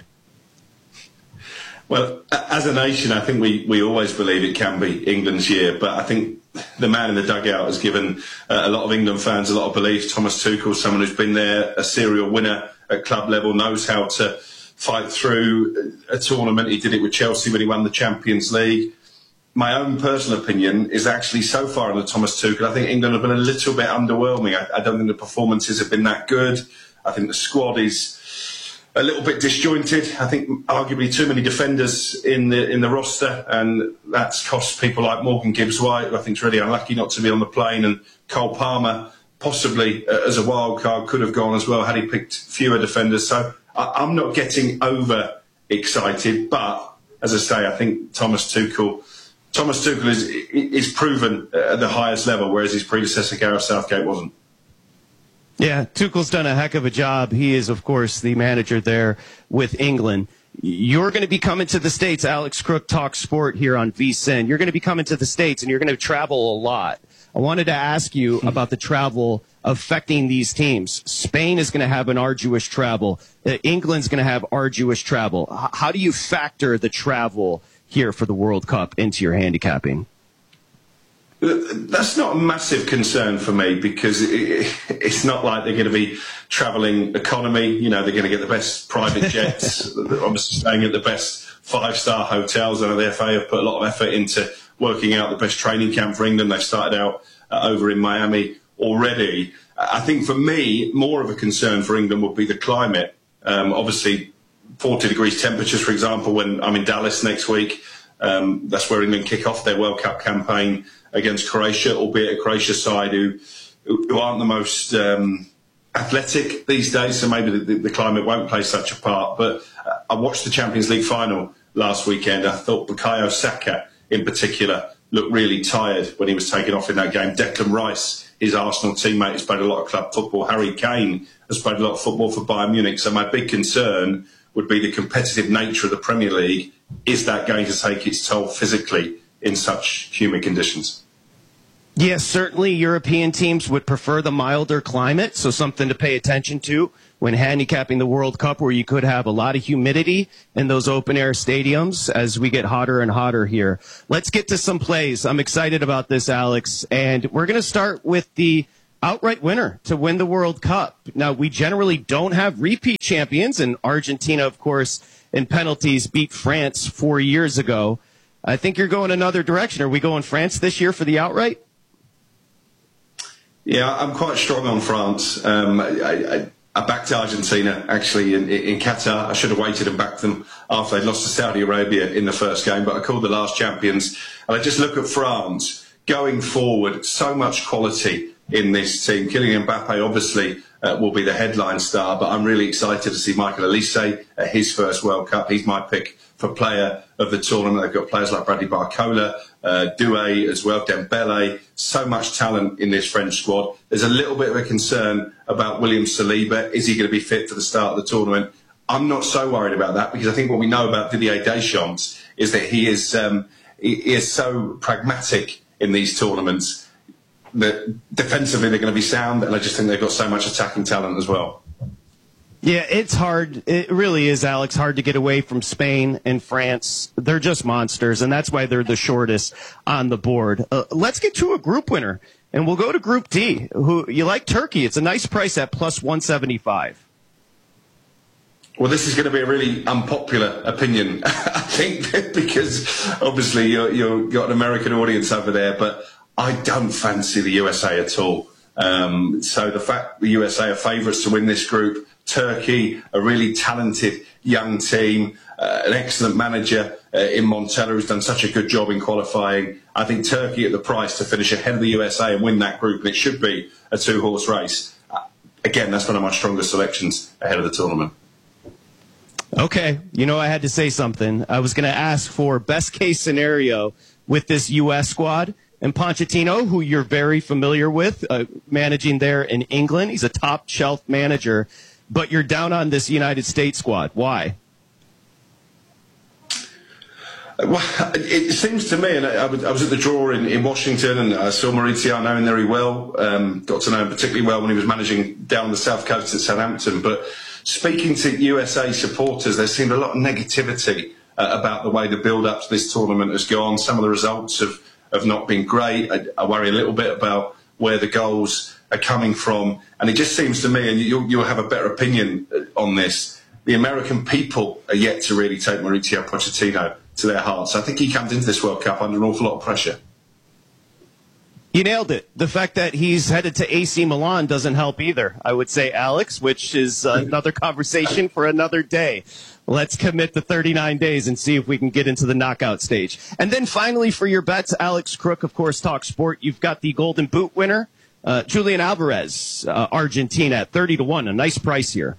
Well, as a nation, I think we always believe it can be England's year, but I think the man in the dugout has given a lot of England fans a lot of belief. Thomas Tuchel, someone who's been there, a serial winner at club level, knows how to fight through a tournament. He did it with Chelsea when he won the Champions League. My own personal opinion is actually so far under Thomas Tuchel, I think England have been a little bit underwhelming. I don't think the performances have been that good. I think the squad is a little bit disjointed. I think arguably too many defenders in the roster, and that's cost people like Morgan Gibbs-White, who I think is really unlucky not to be on the plane, and Cole Palmer, possibly as a wild card, could have gone as well had he picked fewer defenders. So I'm not getting over excited, but as I say, I think Thomas Tuchel is proven at the highest level, whereas his predecessor Gareth Southgate wasn't. Yeah, Tuchel's done a heck of a job. He is, of course, the manager there with England. You're going to be coming to the States. Alex Crook, Talk Sport here on VSiN. You're going to be coming to the States, and you're going to travel a lot. I wanted to ask you about the travel affecting these teams. Spain is going to have an arduous travel. England's going to have arduous travel. How do you factor the travel here for the World Cup into your handicapping? That's not a massive concern for me because it's not like they're going to be travelling economy. You know, they're going to get the best private jets. They're obviously staying at the best 5-star hotels. I know the FA have put a lot of effort into working out the best training camp for England. They've started out over in Miami already. I think for me, more of a concern for England would be the climate. Obviously, 40 degrees temperatures, for example, when I'm in Dallas next week. That's where England kick off their World Cup campaign against Croatia, albeit a Croatia side who aren't the most athletic these days, so maybe the climate won't play such a part. But I watched the Champions League final last weekend. I thought Bukayo Saka, in particular, looked really tired when he was taken off in that game. Declan Rice, his Arsenal teammate, has played a lot of club football. Harry Kane has played a lot of football for Bayern Munich. So my big concern would be the competitive nature of the Premier League. Is that going to take its toll physically in such humid conditions. Yes, certainly European teams would prefer the milder climate, so something to pay attention to when handicapping the World Cup, where you could have a lot of humidity in those open-air stadiums as we get hotter and hotter here. Let's get to some plays. I'm excited about this, Alex, and we're going to start with the outright winner to win the World Cup. Now, we generally don't have repeat champions, and Argentina, of course, in penalties beat France 4 years ago. I think you're going another direction. Are we going France this year for the outright? Yeah, I'm quite strong on France. I backed Argentina, actually, in Qatar. I should have waited and backed them after they'd lost to Saudi Arabia in the first game, but I called the last champions. And I just look at France going forward, so much quality in this team. Kylian Mbappe, obviously, will be the headline star, but I'm really excited to see Michael Olise at his first World Cup. He's my pick for player of the tournament. They've got players like Bradley Barcola, Doué as well, Dembele. So much talent in this French squad. There's a little bit of a concern about William Saliba. Is he going to be fit for the start of the tournament? I'm not so worried about that, because I think what we know about Didier Deschamps is that he is so pragmatic in these tournaments that defensively they're going to be sound, and I just think they've got so much attacking talent as well. Yeah, it's hard. It really is, Alex, hard to get away from Spain and France. They're just monsters, and that's why they're the shortest on the board. Let's get to a group winner, and we'll go to Group D. Who you like? Turkey. It's a nice price at plus 175. Well, this is going to be a really unpopular opinion, I think, because obviously you've got an American audience over there, but I don't fancy the USA at all. So the fact the USA are favourites to win this group, Turkey, a really talented young team, an excellent manager in Montella who's done such a good job in qualifying. I think Turkey at the price to finish ahead of the USA and win that group, and it should be a two-horse race. Again, that's one of my strongest selections ahead of the tournament. Okay, I had to say something. I was going to ask for best case scenario with this U.S. squad. And Pochettino, who you're very familiar with, managing there in England. He's a top shelf manager. But you're down on this United States squad. Why? Well, it seems to me, and I was at the draw in Washington, and I saw Maurizio. I know him very well. Got to know him particularly well when he was managing down the South Coast at Southampton. But speaking to USA supporters, there seemed a lot of negativity about the way the build-up to this tournament has gone. Some of the results have not been great. I worry a little bit about where the goals are coming from. And it just seems to me, and you'll have a better opinion on this, the American people are yet to really take Mauricio Pochettino to their hearts. I think he comes into this World Cup under an awful lot of pressure. You nailed it. The fact that he's headed to AC Milan doesn't help either, I would say, Alex, which is another conversation for another day. Let's commit to 39 days and see if we can get into the knockout stage. And then finally, for your bets, Alex Crook, of course, Talk Sport. You've got the Golden Boot winner, Julian Alvarez, Argentina at 30-1. A nice price here.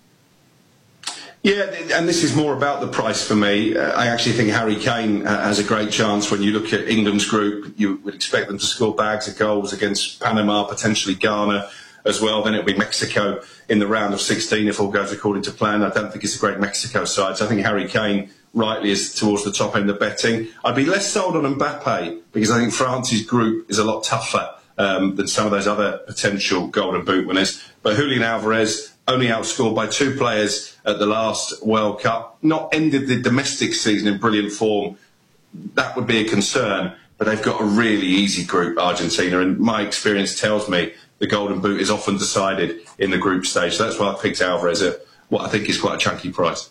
Yeah, and this is more about the price for me. I actually think Harry Kane has a great chance. When you look at England's group, you would expect them to score bags of goals against Panama, potentially Ghana as well. Then it'll be Mexico in the round of 16 if all goes according to plan. I don't think it's a great Mexico side. So I think Harry Kane rightly is towards the top end of betting. I'd be less sold on Mbappe because I think France's group is a lot tougher than some of those other potential Golden Boot winners. But Julian Alvarez only outscored by two players at the last World Cup, not ended the domestic season in brilliant form. That would be a concern, but they've got a really easy group, Argentina, and my experience tells me the Golden Boot is often decided in the group stage. So that's why I picked Alvarez at what I think is quite a chunky price.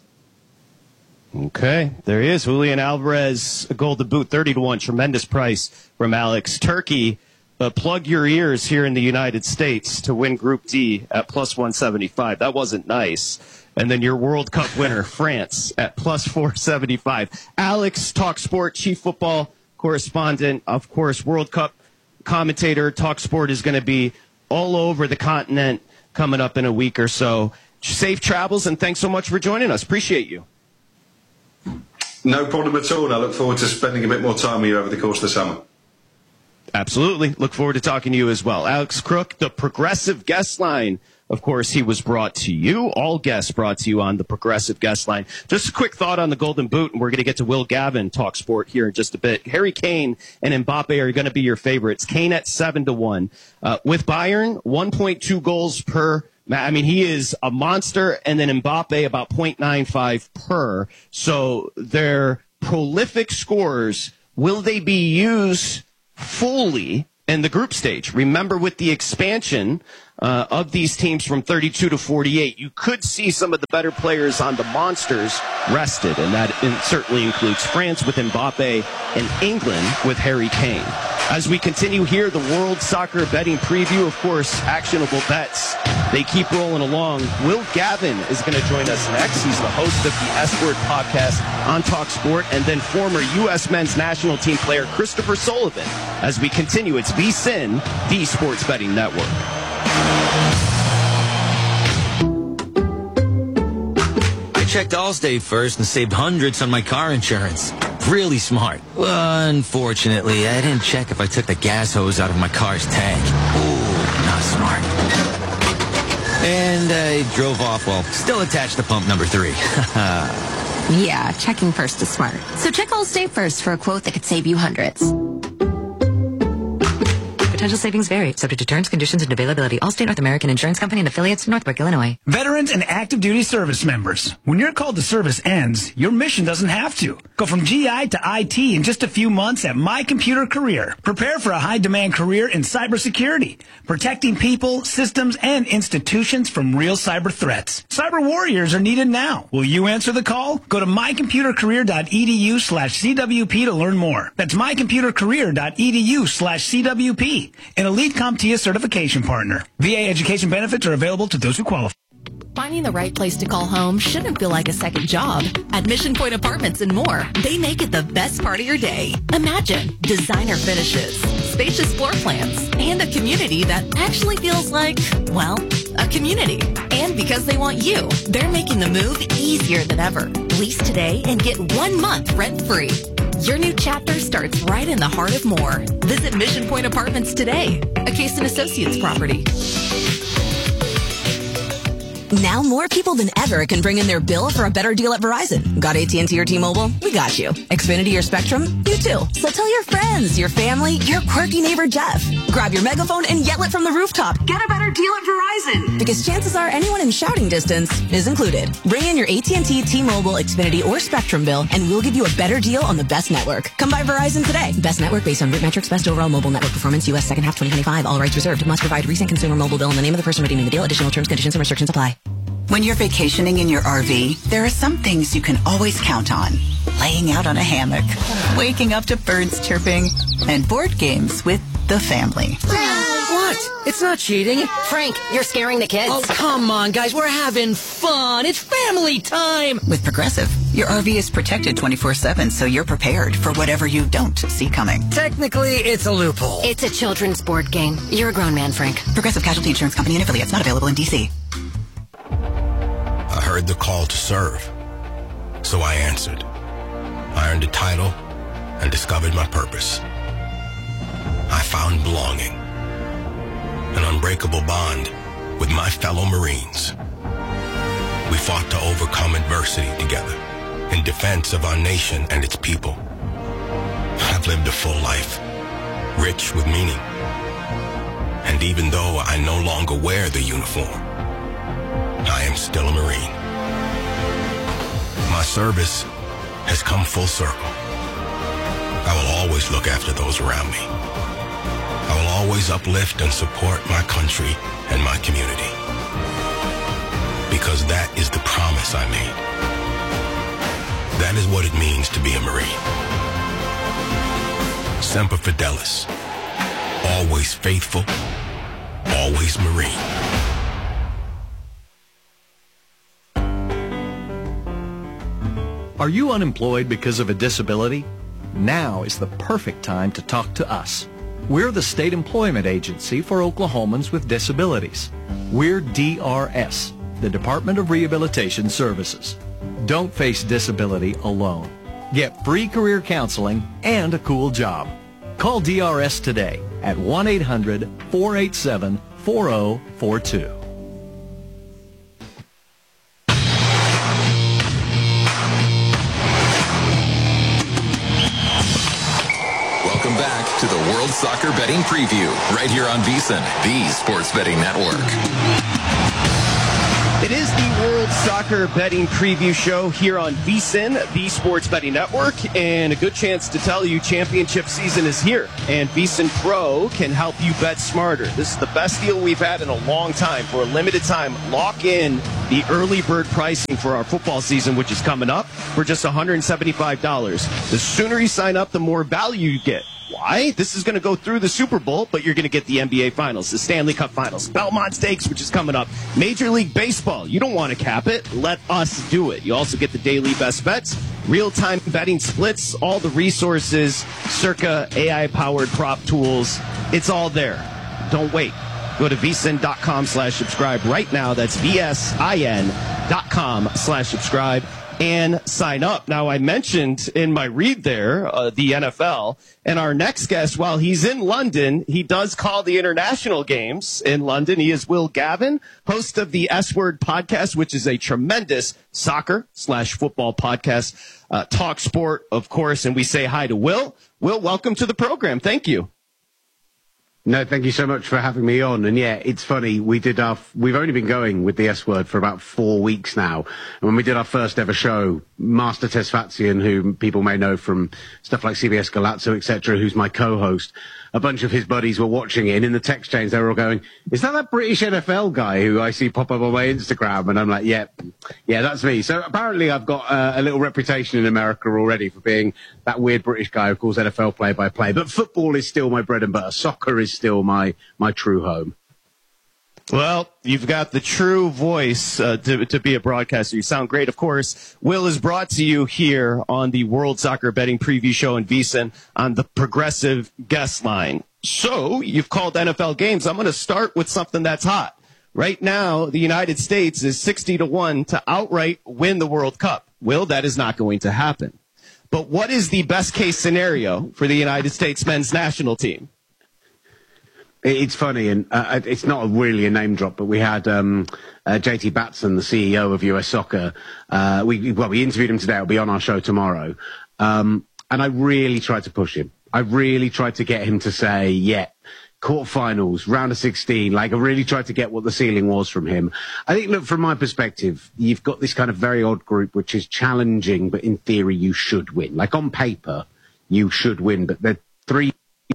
Okay, there he is. Julian Alvarez, a Golden Boot, 30-1. Tremendous price from Alex. Turkey, plug your ears here in the United States to win Group D at plus 175. That wasn't nice. And then your World Cup winner, France, at plus 475. Alex, Talk Sport, chief football correspondent, of course, World Cup commentator. Talk Sport is going to be all over the continent coming up in a week or so. Safe travels, and thanks so much for joining us. Appreciate you. No problem at all. I look forward to spending a bit more time with you over the course of the summer. Absolutely. Look forward to talking to you as well. Alex Crook, the Progressive Guest Line Of course, he was brought to you. All guests brought to you on the Progressive Guest Line. Just a quick thought on the Golden Boot, and we're going to get to Will Gavin talk sport here in just a bit. Harry Kane and Mbappe are going to be your favorites. Kane at 7-1. With Bayern, 1.2 goals per. I mean, he is a monster, and then Mbappe about 0.95 per. So they're prolific scorers. Will they be used fully in the group stage? Remember, with the expansion of these teams from 32 to 48, you could see some of the better players on the monsters rested, and that certainly includes France with Mbappe and England with Harry Kane. As we continue here, the World Soccer Betting Preview, of course, actionable bets. They keep rolling along. Will Gavin is going to join us next. He's the host of the S-Word podcast on Talk Sport, and then former U.S. men's national team player Christopher Sullivan. As we continue, it's VSiN, the Sports Betting Network. I checked Allstate first and saved hundreds on my car insurance. Really smart. Unfortunately, I didn't check if I took the gas hose out of my car's tank. Ooh, not smart. And I drove off while still attached to pump number 3. Yeah, checking first is smart. So check Allstate first for a quote that could save you hundreds. Potential savings vary, subject to terms, conditions, and availability. Allstate North American Insurance Company and affiliates, Northbrook, Illinois. Veterans and active duty service members. When your call to service ends, your mission doesn't have to. Go from GI to IT in just a few months at My Computer Career. Prepare for a high-demand career in cybersecurity, protecting people, systems, and institutions from real cyber threats. Cyber warriors are needed now. Will you answer the call? Go to mycomputercareer.edu/CWP to learn more. That's mycomputercareer.edu/CWP. An Elite CompTIA certification partner. VA education benefits are available to those who qualify. Finding the right place to call home shouldn't feel like a second job. At Mission Point Apartments and more, they make it the best part of your day. Imagine designer finishes, spacious floor plans, and a community that actually feels like, well, a community. And because they want you, they're making the move easier than ever. Lease today and get 1 month rent-free. Your new chapter starts right in the heart of Moore. Visit Mission Point Apartments today, a Case & Associates property. Now more people than ever can bring in their bill for a better deal at Verizon. Got AT&T or T-Mobile? We got you. Xfinity or Spectrum? You too. So tell your friends, your family, your quirky neighbor Jeff. Grab your megaphone and yell it from the rooftop. Get a better deal at Verizon. Because chances are anyone in shouting distance is included. Bring in your AT&T, T-Mobile, Xfinity, or Spectrum bill, and we'll give you a better deal on the best network. Come by Verizon today. Best network based on RootMetrics, best overall mobile network performance, U.S. second half 2025. All rights reserved. Must provide recent consumer mobile bill in the name of the person redeeming the deal. Additional terms, conditions, and restrictions apply. When you're vacationing in your RV, there are some things you can always count on. Laying out on a hammock, waking up to birds chirping, and board games with the family. What? It's not cheating. Frank, you're scaring the kids. Oh, come on, guys. We're having fun. It's family time. With Progressive, your RV is protected 24/7, so you're prepared for whatever you don't see coming. Technically, it's a loophole. It's a children's board game. You're a grown man, Frank. Progressive Casualty Insurance Company and affiliates, not available in D.C. I heard the call to serve, so I answered. I earned a title and discovered my purpose. I found belonging, an unbreakable bond with my fellow Marines. We fought to overcome adversity together in defense of our nation and its people. I've lived a full life, rich with meaning. And even though I no longer wear the uniform, I am still a Marine. My service has come full circle. I will always look after those around me. I will always uplift and support my country and my community. Because that is the promise I made. That is what it means to be a Marine. Semper Fidelis. Always faithful. Always Marine. Are you unemployed because of a disability? Now is the perfect time to talk to us. We're the state employment agency for Oklahomans with disabilities. We're DRS, the Department of Rehabilitation Services. Don't face disability alone. Get free career counseling and a cool job. Call DRS today at 1-800-487-4042. Soccer Betting Preview, right here on VSiN, the Sports Betting Network. It is the World Soccer Betting Preview Show here on VSiN, the Sports Betting Network, and a good chance to tell you championship season is here, and VSiN Pro can help you bet smarter. This is the best deal we've had in a long time. For a limited time, lock in the early bird pricing for our football season, which is coming up, for just $175. The sooner you sign up, the more value you get. Why? This is going to go through the Super Bowl, but you're going to get the NBA Finals, the Stanley Cup Finals, Belmont Stakes, which is coming up, Major League Baseball. You don't want to cap it. Let us do it. You also get the daily best bets, real-time betting splits, all the resources, circa AI-powered prop tools. It's all there. Don't wait. Go to vsin.com/subscribe right now. That's vsin.com/subscribe. And sign up. Now, I mentioned in my read there the NFL, and our next guest, while he's in London, he does call the international games in London. He is Will Gavin, host of the S Word podcast, which is a tremendous soccer/football podcast. Talk sport, of course, and we say hi to Will. Will, welcome to the program. Thank you. No, thank you so much for having me on. And yeah, it's funny. We've only been going with the S Word for about 4 weeks now. And when we did our first ever show, Master Tesfazian, who people may know from stuff like CBS Galazzo, etc., who's my co-host, a bunch of his buddies were watching it. And in the text chains, they were all going, is that British NFL guy who I see pop up on my Instagram? And I'm like, yeah, that's me. So apparently I've got a little reputation in America already for being that weird British guy who calls NFL play-by-play. But football is still my bread and butter. Soccer is still my true home. Well, you've got the true voice to be a broadcaster. You sound great. Of course, Will is brought to you here on the World Soccer Betting Preview Show in VSiN on the Progressive Guest Line. So you've called NFL games. I'm going to start with something that's hot. Right now, the United States is 60-1 to outright win the World Cup. Will, that is not going to happen. But what is the best case scenario for the United States men's national team? It's funny, and it's not really a name drop, but we had JT Batson, the CEO of US Soccer. We interviewed him today. It'll be on our show tomorrow. And I really tried to push him. I really tried to get him to say, quarterfinals, round of 16. I really tried to get what the ceiling was from him. I think, look, from my perspective, you've got this kind of very odd group, which is challenging, but in theory, you should win. On paper, you should win, but they're three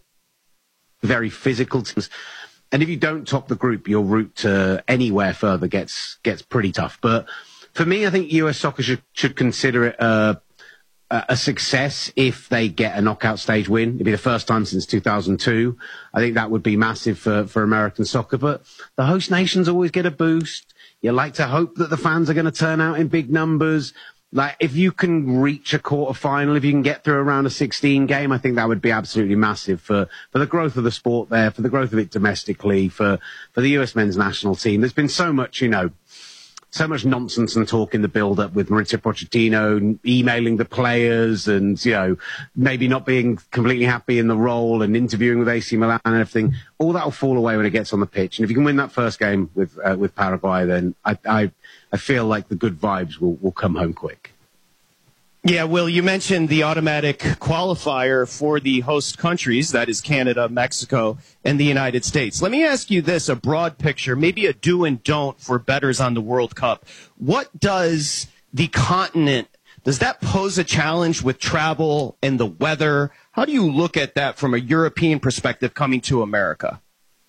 very physical teams, and if you don't top the group, your route to anywhere further gets pretty tough. But for me, I think US Soccer should consider it a success if they get a knockout stage win. It'd be the first time since 2002. I think that would be massive for American soccer. But the host nations always get a boost. You like to hope that the fans are going to turn out in big numbers. If you can reach a quarterfinal, if you can get through a round of 16 game, I think that would be absolutely massive for the growth of the sport there, for the growth of it domestically, for the US men's national team. There's been so much, so much nonsense and talk in the build-up with Maurizio Pochettino emailing the players and, maybe not being completely happy in the role and interviewing with AC Milan and everything. All that will fall away when it gets on the pitch. And if you can win that first game with Paraguay, then I feel like the good vibes will come home quick. Yeah, Will, you mentioned the automatic qualifier for the host countries, that is Canada, Mexico, and the United States. Let me ask you this, a broad picture, maybe a do and don't for bettors on the World Cup. What does the continent, does that pose a challenge with travel and the weather? How do you look at that from a European perspective coming to America?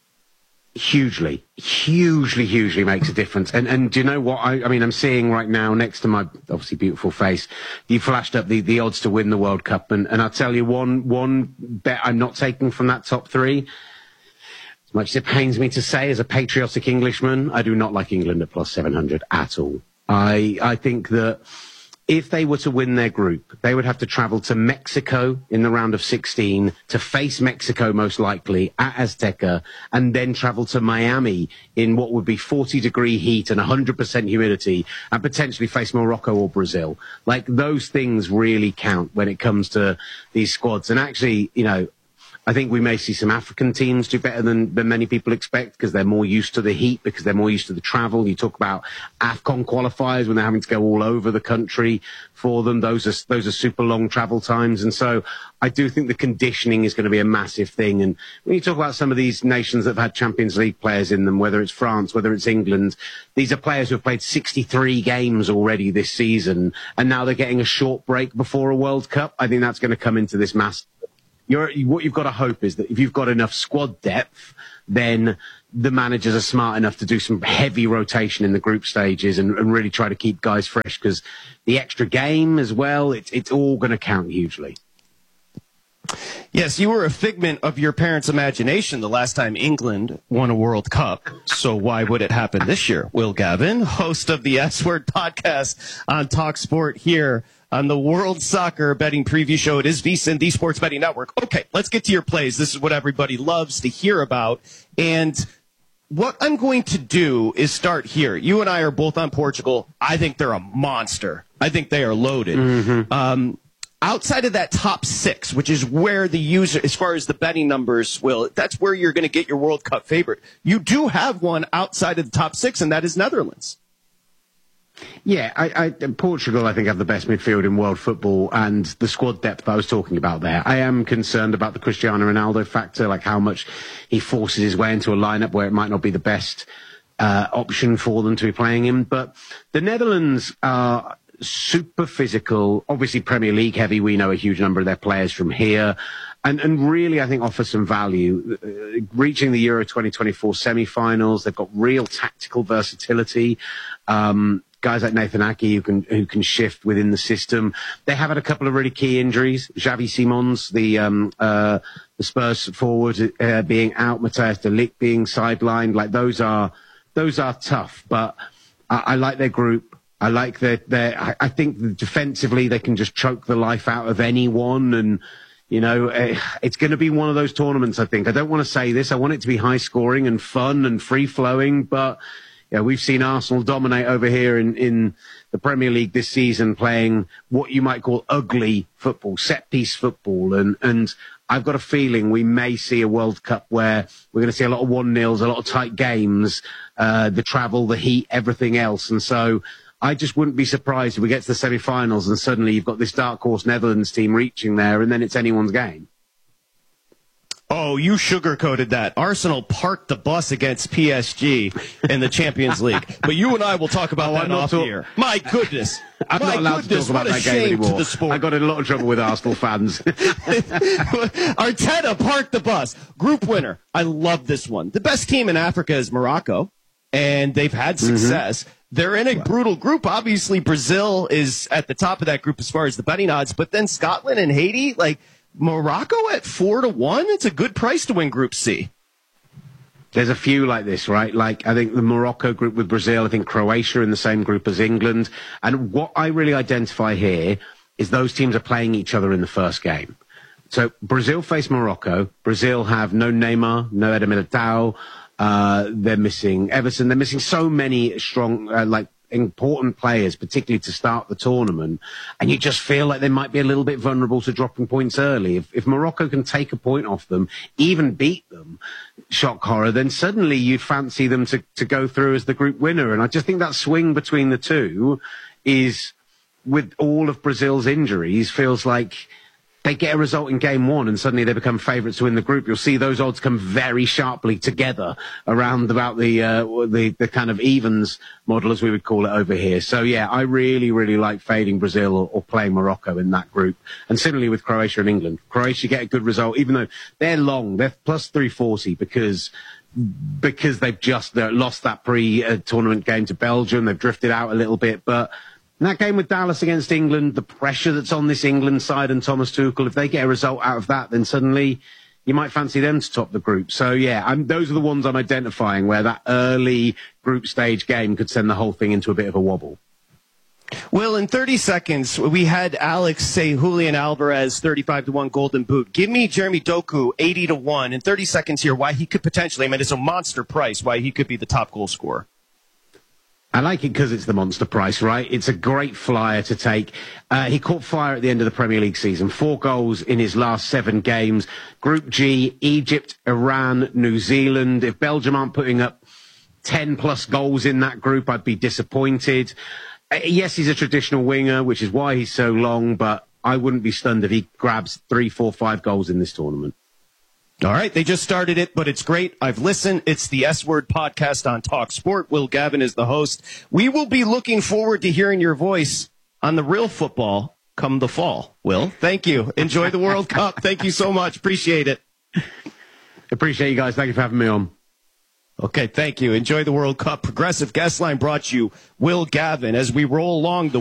Hugely makes a difference. And do you know what? I mean, I'm seeing right now next to my obviously beautiful face, you flashed up the odds to win the World Cup. And I'll tell you one bet I'm not taking from that top three. As much as it pains me to say, as a patriotic Englishman, I do not like England at plus 700 at all. I think that if they were to win their group, they would have to travel to Mexico in the round of 16 to face Mexico most likely at Azteca, and then travel to Miami in what would be 40-degree heat and 100% humidity, and potentially face Morocco or Brazil. Those things really count when it comes to these squads. And actually, I think we may see some African teams do better than many people expect because they're more used to the heat, because they're more used to the travel. You talk about AFCON qualifiers when they're having to go all over the country for them. Those are super long travel times. And so I do think the conditioning is going to be a massive thing. And when you talk about some of these nations that have had Champions League players in them, whether it's France, whether it's England, these are players who have played 63 games already this season, and now they're getting a short break before a World Cup. I think that's going to come into this mass. What you've got to hope is that if you've got enough squad depth, then the managers are smart enough to do some heavy rotation in the group stages and really try to keep guys fresh, because the extra game as well, it's all going to count hugely. Yes, you were a figment of your parents' imagination the last time England won a World Cup. So why would it happen this year? Will Gavin, host of the S Word podcast on TalkSport here on the World Soccer Betting Preview Show. It is VSiN, the Sports Betting Network. Okay, let's get to your plays. This is what everybody loves to hear about. And what I'm going to do is start here. You and I are both on Portugal. I think they're a monster. I think they are loaded. Mm-hmm. Outside of that top six, which is where the user, as far as the betting numbers will, that's where you're going to get your World Cup favorite. You do have one outside of the top six, and that is Netherlands. Yeah, Portugal, I think, have the best midfield in world football, and the squad depth I was talking about there. I am concerned about the Cristiano Ronaldo factor, like how much he forces his way into a lineup where it might not be the best option for them to be playing him. But the Netherlands are super physical, obviously Premier League heavy. We know a huge number of their players from here, and really I think offer some value. Reaching the Euro 2024 semi-finals, they've got real tactical versatility. Guys like Nathan Ake who can shift within the system. They have had a couple of really key injuries. Xavi Simons, the Spurs forward, being out. Matthijs de Ligt being sidelined. Like those are tough. But I like their group. I like their. I think defensively they can just choke the life out of anyone, and it's going to be one of those tournaments. I think I don't want to say this. I want it to be high scoring and fun and free flowing, but. Yeah, we've seen Arsenal dominate over here in the Premier League this season, playing what you might call ugly football, set-piece football. And I've got a feeling we may see a World Cup where we're going to see a lot of 1-0s, a lot of tight games, the travel, the heat, everything else. And so I just wouldn't be surprised if we get to the semi-finals and suddenly you've got this dark horse Netherlands team reaching there, and then it's anyone's game. Oh, you sugarcoated that. Arsenal parked the bus against PSG in the Champions League. But you and I will talk about that off here. My goodness. I'm not allowed to talk about that game anymore. I got in a lot of trouble with Arsenal fans. Arteta parked the bus. Group winner. I love this one. The best team in Africa is Morocco, and they've had success. Mm-hmm. They're in a brutal group. Obviously, Brazil is at the top of that group as far as the betting odds, but then Scotland and Haiti, Morocco at 4-1, it's a good price to win Group C. There's a few like this, right? Like, I think the Morocco group with Brazil, I think Croatia in the same group as England. And what I really identify here is those teams are playing each other in the first game. So Brazil face Morocco. Brazil have no Neymar, no Eder Militao. They're missing Everton. They're missing so many strong, important players, particularly to start the tournament, and you just feel like they might be a little bit vulnerable to dropping points early. If Morocco can take a point off them, even beat them, shock horror, then suddenly you fancy them to go through as the group winner. And I just think that swing between the two is, with all of Brazil's injuries, feels like they get a result in game one and suddenly they become favourites to win the group. You'll see those odds come very sharply together around about the kind of evens model, as we would call it over here. So yeah, I really, really like fading Brazil or playing Morocco in that group. And similarly with Croatia and England. Croatia get a good result, even though they're long. They're plus 340 because they've just lost that pre-tournament game to Belgium. They've drifted out a little bit, but in that game with Dallas against England, the pressure that's on this England side and Thomas Tuchel, if they get a result out of that, then suddenly you might fancy them to top the group. So, yeah, those are the ones I'm identifying where that early group stage game could send the whole thing into a bit of a wobble. Well, in 30 seconds, we had Alex say Julian Alvarez 35-1 Golden Boot. Give me Jeremy Doku 80-1 in 30 seconds here. Why he could potentially, it's a monster price. Why he could be the top goal scorer. I like it because it's the monster price, right? It's a great flyer to take. He caught fire at the end of the Premier League season. 4 goals in his last 7 games. Group G, Egypt, Iran, New Zealand. If Belgium aren't putting up 10-plus goals in that group, I'd be disappointed. Yes, he's a traditional winger, which is why he's so long, but I wouldn't be stunned if he grabs 3, 4, 5 goals in this tournament. All right, they just started it, but it's great. I've listened. It's the S-Word podcast on Talk Sport. Will Gavin is the host. We will be looking forward to hearing your voice on the real football come the fall. Will, thank you. Enjoy the World Cup. Thank you so much. Appreciate it. Appreciate you guys. Thank you for having me on. Okay, thank you. Enjoy the World Cup. Progressive Guest Line brought you Will Gavin as we roll along the